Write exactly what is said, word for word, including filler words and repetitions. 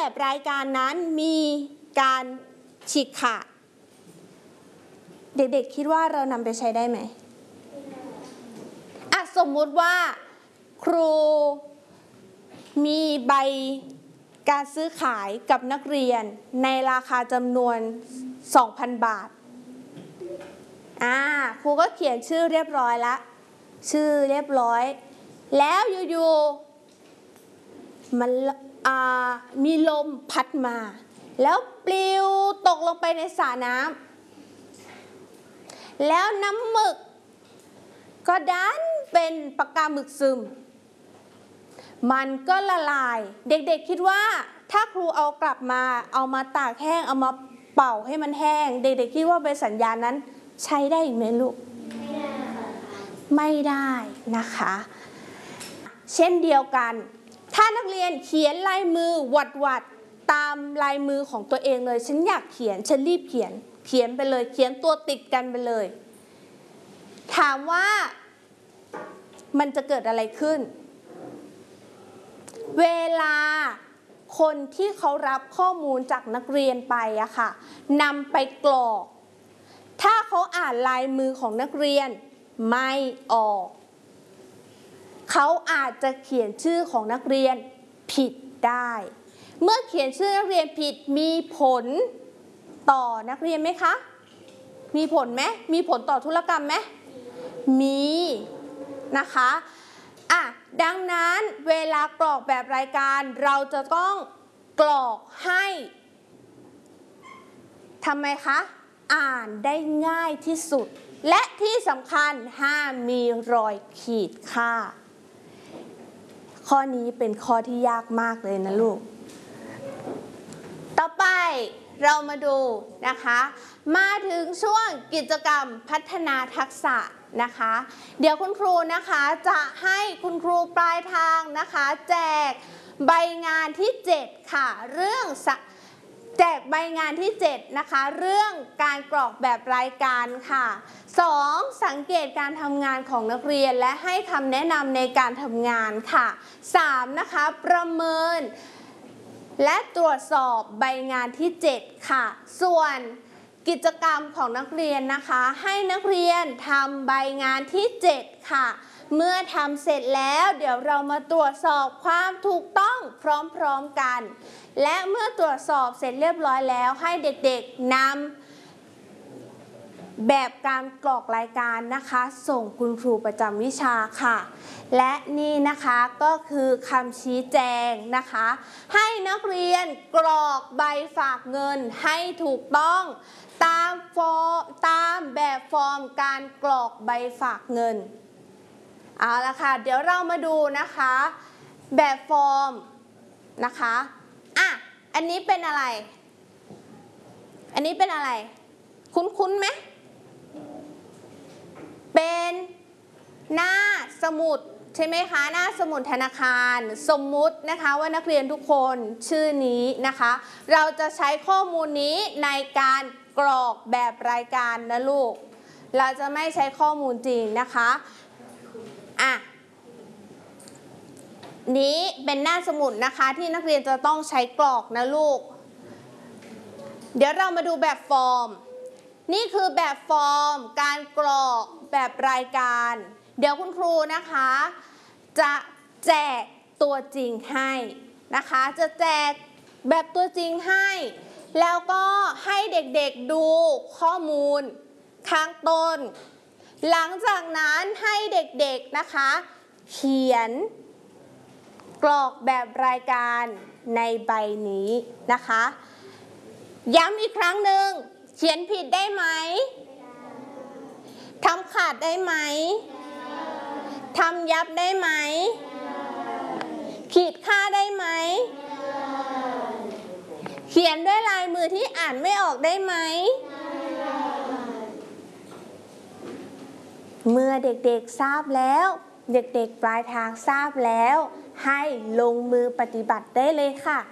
แบบรายการนั้นมีการฉีกขาดเด็กๆคิดว่าเรานำไปใช้ได้ไหมอ่ะสมมุติว่าครูมีใบการซื้อขายกับนักเรียนในราคาจำนวน สองพัน บาทอ่าครูก็เขียนชื่อเรียบร้อยละชื่อเรียบร้อยแล้วอยู่ๆมันอ่ามีลมพัดมาแล้วปลิวตกลงไปในสระน้ำแล้วน้ำหมึกก็ดันเป็นปากกาหมึกซึมมันก็ละลายเด็กๆคิดว่าถ้าครูเอากลับมาเอามาตากแห้งเอามาเป่าให้มันแห้งเด็กๆคิดว่าเป็นสัญญาณนั้นใช้ได้อีกไหมลูกไม่ได้ค่ะไม่ได้นะคะเช่นเดียวกันถ้านักเรียนเขียนลายมือวัดวัดตามลายมือของตัวเองเลยฉันอยากเขียนฉันรีบเขียนเขียนไปเลยเขียนตัวติดกันไปเลยถามว่ามันจะเกิดอะไรขึ้นเวลาคนที่เขารับข้อมูลจากนักเรียนไปอะค่ะนำไปกรอกถ้าเขาอ่านลายมือของนักเรียนไม่ออกเขาอาจจะเขียนชื่อของนักเรียนผิดได้เมื่อเขียนชื่อนักเรียนผิดมีผลต่อนักเรียนไหมคะมีผลไหมมีผลต่อธุรกรรมไหมมีนะคะอ่ะดังนั้นเวลากรอกแบบรายการเราจะต้องกรอกให้ทำไมคะอ่านได้ง่ายที่สุดและที่สำคัญห้ามมีรอยขีดค่าข้อนี้เป็นข้อที่ยากมากเลยนะลูกต่อไปเรามาดูนะคะมาถึงช่วงกิจกรรมพัฒนาทักษะนะคะเดี๋ยวคุณครูนะคะจะให้คุณครูปลายทางนะคะแจกใบงานที่เจ็ดค่ะเรื่องแจกใบงานที่เจ็ดนะคะเรื่องการกรอกแบบรายการค่ะสองสังเกตการทำงานของนักเรียนและให้คำแนะนำในการทำงานค่ะสามนะคะประเมินและตรวจสอบใบงานที่เจ็ดค่ะส่วนกิจกรรมของนักเรียนนะคะให้นักเรียนทำใบงานที่เจ็ดค่ะเมื่อทำเสร็จแล้วเดี๋ยวเรามาตรวจสอบความถูกต้องพร้อมๆกันและเมื่อตรวจสอบเสร็จเรียบร้อยแล้วให้เด็กๆนำแบบการกรอกรายการนะคะส่งคุณครูประจำวิชาค่ะและนี่นะคะก็คือคำชี้แจงนะคะให้นักเรียนกรอกใบฝากเงินให้ถูกต้องตามฟอร์มตามแบบฟอร์มการกรอกใบฝากเงินเอาละค่ะเดี๋ยวเรามาดูนะคะแบบฟอร์มนะคะอ่ะอันนี้เป็นอะไรอันนี้เป็นอะไรคุ้นๆไหมเป็นหน้าสมุดใช่ไหมคะหน้าสมุดธนาคารสมมุตินะคะว่านักเรียนทุกคนชื่อนี้นะคะเราจะใช้ข้อมูลนี้ในการกรอกแบบรายการนะลูกเราจะไม่ใช้ข้อมูลจริงนะคะอ่ะนี้เป็นหน้าสมุดนะคะที่นักเรียนจะต้องใช้กรอกนะลูกเดี๋ยวเรามาดูแบบฟอร์มนี่คือแบบฟอร์มการกรอกแบบรายการเดี๋ยวคุณครูนะคะจะแจกตัวจริงให้นะคะจะแจกแบบตัวจริงให้แล้วก็ให้เด็กๆดูข้อมูลข้างต้นหลังจากนั้นให้เด็กๆนะคะเขียนกรอกแบบรายการในใบนี้นะคะย้ำอีกครั้งหนึ่งเขียนผิดได้ไหมทำขาดได้ไหมทำยับได้ไหมขีดค่าได้ไหมเขียนด้วยลายมือที่อ่านไม่ออกได้ไหมเมื่อเด็กๆทราบแล้วเด็กๆปลายทางทราบแล้วให้ลงมือปฏิบัติได้เลยค่ะ